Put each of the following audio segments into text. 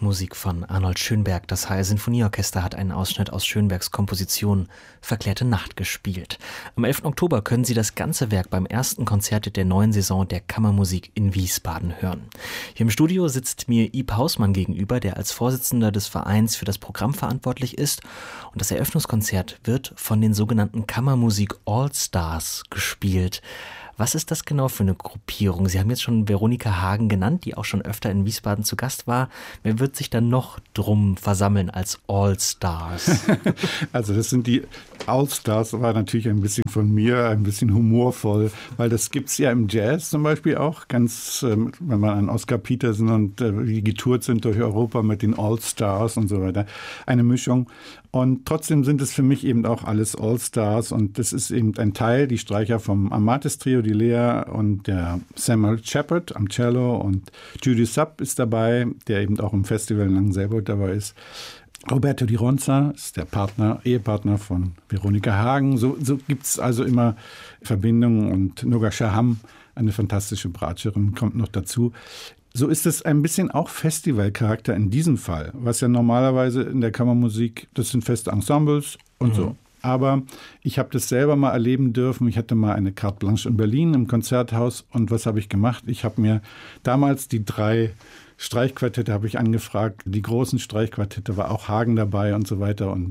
Musik von Arnold Schönberg. Das HR Sinfonieorchester hat einen Ausschnitt aus Schönbergs Komposition Verklärte Nacht gespielt. Am 11. Oktober können Sie das ganze Werk beim ersten Konzert der neuen Saison der Kammermusik in Wiesbaden hören. Hier im Studio sitzt mir Ib Hausmann gegenüber, der als Vorsitzender des Vereins für das Programm verantwortlich ist. Und das Eröffnungskonzert wird von den sogenannten Kammermusik All-Stars gespielt. Was ist das genau für eine Gruppierung? Sie haben jetzt schon Veronika Hagen genannt, die auch schon öfter in Wiesbaden zu Gast war. Wer wird sich dann noch drum versammeln als All-Stars? Also das sind die All-Stars, war natürlich ein bisschen von mir, ein bisschen humorvoll, weil das gibt es ja im Jazz zum Beispiel auch, ganz, wenn man an Oscar Peterson und die getourt sind durch Europa mit den All-Stars und so weiter, eine Mischung. Und trotzdem sind es für mich eben auch alles All-Stars und das ist eben ein Teil, die Streicher vom Amatis Trio, die Lea und der Samuel Shepard am Cello und Judy Supp ist dabei, der eben auch im Festival in Langenselbold dabei ist. Roberto Di Ronza ist der Ehepartner von Veronika Hagen. So gibt es also immer Verbindungen und Noga Shaham, eine fantastische Bratscherin, kommt noch dazu. So ist es ein bisschen auch Festivalcharakter in diesem Fall, was ja normalerweise in der Kammermusik, das sind feste Ensembles und so. Aber ich habe das selber mal erleben dürfen. Ich hatte mal eine Carte Blanche in Berlin im Konzerthaus und was habe ich gemacht? Ich habe mir damals die 3 Streichquartette habe ich angefragt. Die großen Streichquartette war auch Hagen dabei und so weiter. Und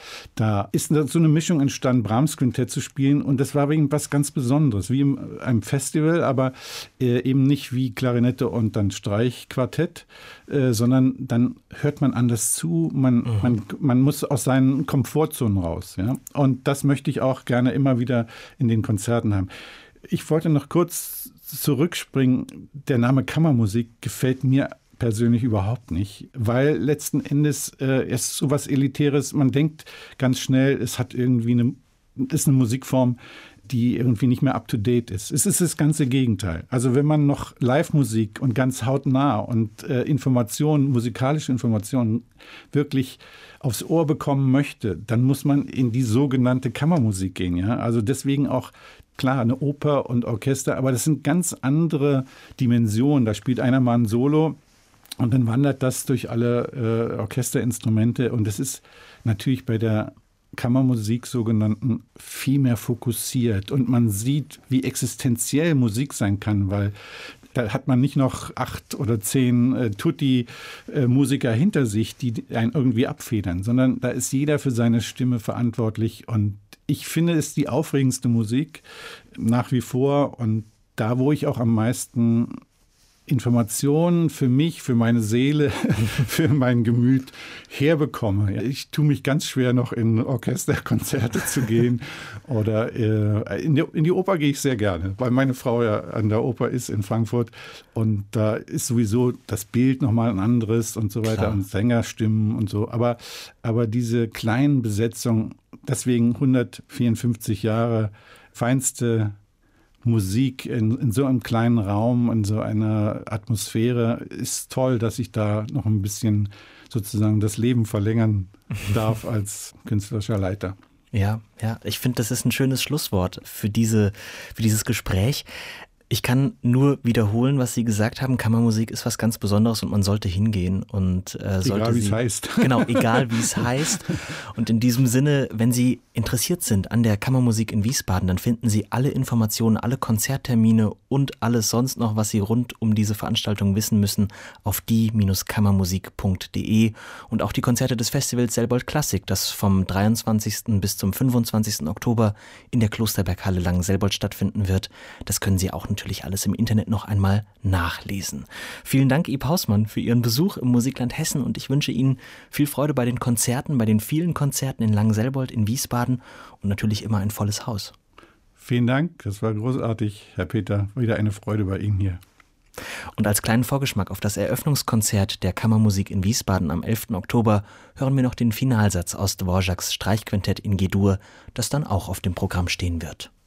da ist so eine Mischung entstanden, Brahms Quintett zu spielen. Und das war wegen was ganz Besonderes, wie in einem Festival, aber eben nicht wie Klarinette und dann Streichquartett, sondern dann hört man anders zu. Man muss aus seinen Komfortzonen raus. Ja? Und das möchte ich auch gerne immer wieder in den Konzerten haben. Ich wollte noch kurz zurückspringen. Der Name Kammermusik gefällt mir persönlich überhaupt nicht, weil letzten Endes ist sowas Elitäres. Man denkt ganz schnell, es hat irgendwie ist eine Musikform, die irgendwie nicht mehr up-to-date ist. Es ist das ganze Gegenteil. Also wenn man noch Live-Musik und ganz hautnah und musikalische Informationen wirklich aufs Ohr bekommen möchte, dann muss man in die sogenannte Kammermusik gehen. Ja? Also deswegen auch klar, eine Oper und Orchester, aber das sind ganz andere Dimensionen. Da spielt einer mal ein Solo und dann wandert das durch alle Orchesterinstrumente. Und das ist natürlich bei der Kammermusik sogenannten viel mehr fokussiert. Und man sieht, wie existenziell Musik sein kann, weil da hat man nicht noch 8 oder 10 Tutti-Musiker hinter sich, die einen irgendwie abfedern, sondern da ist jeder für seine Stimme verantwortlich. Und ich finde es die aufregendste Musik nach wie vor und da, wo ich auch am meisten Informationen für mich, für meine Seele, für mein Gemüt herbekomme. Ich tue mich ganz schwer, noch in Orchesterkonzerte zu gehen oder in die Oper gehe ich sehr gerne, weil meine Frau ja an der Oper ist in Frankfurt und da ist sowieso das Bild nochmal ein anderes und so weiter. Klar. Und Sängerstimmen und so. Aber diese kleinen Besetzungen, deswegen 154 Jahre, feinste Musik in so einem kleinen Raum, in so einer Atmosphäre, ist toll, dass ich da noch ein bisschen sozusagen das Leben verlängern darf als künstlerischer Leiter. Ja, ich finde, das ist ein schönes Schlusswort für dieses Gespräch. Ich kann nur wiederholen, was Sie gesagt haben. Kammermusik ist was ganz Besonderes und man sollte hingehen. Und egal, wie es heißt. Genau, egal, wie es heißt. Und in diesem Sinne, wenn Sie interessiert sind an der Kammermusik in Wiesbaden, dann finden Sie alle Informationen, alle Konzerttermine und alles sonst noch, was Sie rund um diese Veranstaltung wissen müssen, auf die-kammermusik.de. Und auch die Konzerte des Festivals Selbold Klassik, das vom 23. bis zum 25. Oktober in der Klosterberghalle Langenselbold stattfinden wird, das können Sie auch natürlich alles im Internet noch einmal nachlesen. Vielen Dank, Ib Hausmann, für Ihren Besuch im Musikland Hessen und ich wünsche Ihnen viel Freude bei den Konzerten, bei den vielen Konzerten in Langenselbold, in Wiesbaden und natürlich immer ein volles Haus. Vielen Dank, das war großartig, Herr Peter. Wieder eine Freude bei Ihnen hier. Und als kleinen Vorgeschmack auf das Eröffnungskonzert der Kammermusik in Wiesbaden am 11. Oktober hören wir noch den Finalsatz aus Dvořáks Streichquintett in G-Dur, das dann auch auf dem Programm stehen wird.